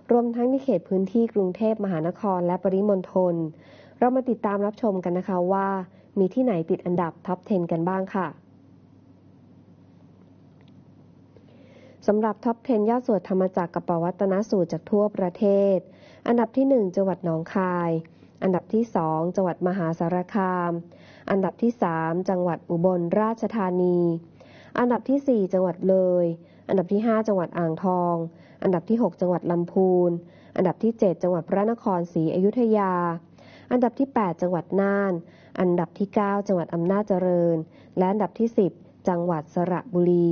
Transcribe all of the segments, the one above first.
รวมทั้งในเขตพื้นที่กรุงเทพมหานครและปริมณฑลเรามาติดตามรับชมกันนะคะว่ามีที่ไหนติดอันดับท็อป 10 กันบ้างค่ะสำหรับท็อป 10 ยอดสวดธรรมจักรกับปวัตนสูตรจากทั่วประเทศอันดับที่ 1 จังหวัดหนองคายอันดับที่ 2 จังหวัดมหาสารคามอันดับที่ 3 จังหวัดอุบลราชธานีอันดับที่ 4 จังหวัดเลยอันดับที่ 5 จังหวัดอ่างทองอันดับที่ 6 จังหวัดลำพูนอันดับที่ 7 จังหวัดพระนครศรีอยุธยาอันดับที่ 8 จังหวัดน่านอันดับที่ 9 จังหวัดอำนาจเจริญและอันดับที่ 10 จังหวัดสระบุรี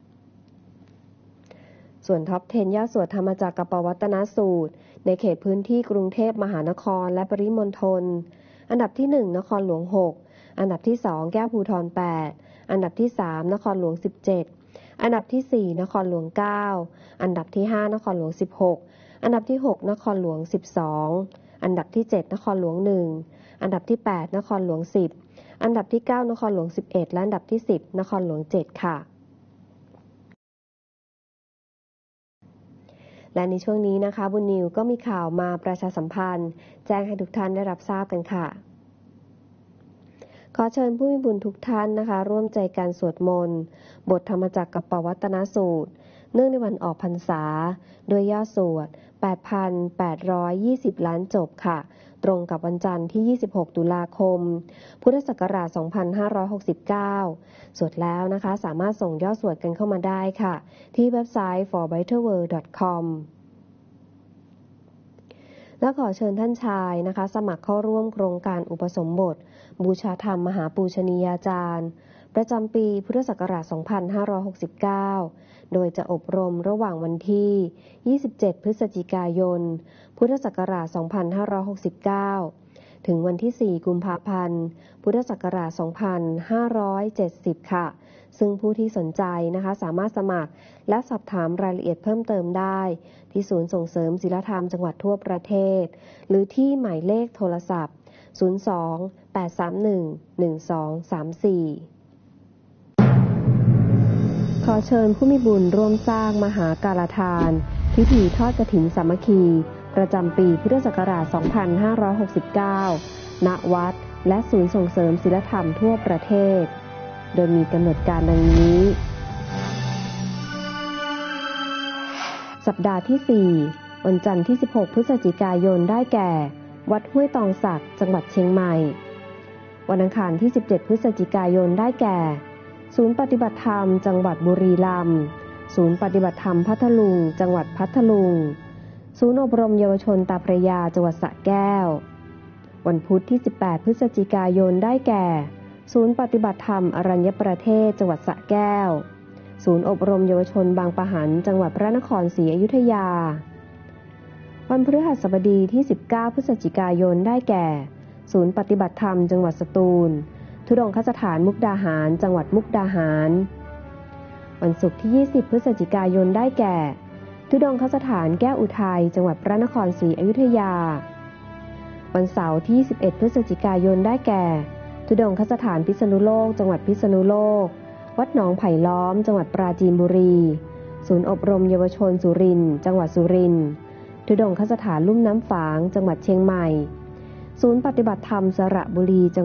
ส่วนท็อป 10 ยอดสวดธรรมจักรกับปวัตนสูตรในเขตพื้นที่กรุงเทพมหานครและปริมณฑลอันดับที่ 1 นครหลวง 6 อันดับที่ 2 แก้วภูธร 8 อันดับที่ 3 นครหลวง 17 อันดับที่ 4 นครหลวง 9 อันดับที่ 5 นครหลวง 16 อันดับที่ 6 นครหลวง 12 อันดับที่ 7 นครหลวง 1 อันดับที่ 8 นครหลวง 10 อันดับที่ 9 นครหลวง 11 และอันดับที่ 10 นครหลวง 7 ค่ะและในช่วงนี้นะคะบุญนิวก็มีข่าวมาประชาสัมพันธ์แจ้งให้ทุกท่านได้รับทราบกันค่ะขอเชิญผู้มีบุญทุกท่านนะคะร่วมใจการสวดมนต์บทธรรมจักรกับปวัตนสูตรเนื่องในวันออกพรรษาโดยยอดสวด 8,820 ล้านจบค่ะตรงกับวันจันทร์ที่ 26 ตุลาคม พุทธศักราช 2569 สวดแล้วนะคะสามารถส่งยอดสวดกันเข้ามาได้ค่ะที่เว็บไซต์ forbetterworld.com และขอเชิญท่านชายนะคะสมัครเข้าร่วมโครงการอุปสมบทบูชาธรรมมหาปูชนียาจารย์ประจำปีพุทธศักราช 2569 โดยจะอบรมระหว่างวันที่ 27 พฤศจิกายน พุทธศักราช 2569 ถึงวันที่ 4 กุมภาพันธ์ พุทธศักราช 2570 ค่ะซึ่งผู้ที่สนใจนะคะสามารถสมัครและสอบถามรายละเอียดเพิ่มเติมได้ที่ศูนย์ส่งเสริมศีลธรรมจังหวัดทั่วประเทศหรือที่หมายเลขโทรศัพท์ 02-831-1234 ขอเชิญผู้มีบุญร่วมสร้างมหากาลทานพิธีทอดกฐินสามัคคีประจำปีพุทธศักราช 2569 ณ วัดและศูนย์ส่งเสริมศีลธรรมทั่วประเทศโดยมีกำหนดการดังนี้สัปดาห์ที่ 4 วันจันทร์ที่ 16 พฤศจิกายนได้แก่วัดห้วยตองสักจังหวัดเชียงใหม่วันอังคารที่ 17 พฤศจิกายนได้แก่ศูนย์ปฏิบัติธรรมจังหวัดบุรีรัมย์ศูนย์ปฏิบัติธรรมพัทลุงจังหวัดพัทลุงศูนย์อบรมเยาวชนตาพระยาจังหวัดสระแก้ววันพุธที่ 18 พฤศจิกายนได้แก่ศูนย์ปฏิบัติธรรมอรัญญประเทศจังหวัดสระแก้วศูนย์อบรมเยาวชนบางปะหันจังหวัดพระนครศรีอยุธยาวันพฤหัสบดีที่ 19 พฤศจิกายนได้แก่ศูนย์ปฏิบัติธรรมจังหวัดสตูลธุดงคสถานมุกดาหารจังหวัดมุกดาหารวันศุกร์ที่ 20 พฤศจิกายนได้แก่ธุดงคสถานแก้วอุทัยจังหวัดพระนครศรีอยุธยาวันเสาร์ที่ 21 พฤศจิกายนได้แก่ธุดงคสถานพิษณุโลกจังหวัดพิษณุโลกวัดหนองไผ่ล้อมจังหวัดปราจีนบุรีศูนย์อบรมเยาวชนสุรินทร์จังหวัดสุรินทร์ธุดงคสถานลุ่มน้ำฝางจังหวัดเชียงใหม่ศูนย์ปฏิบัติธรรมสระบุรี